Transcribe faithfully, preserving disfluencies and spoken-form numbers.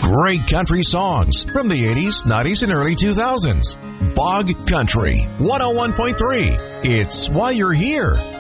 great country songs from the eighties, nineties, and early two thousands. Bog Country one oh one point three. It's why you're here.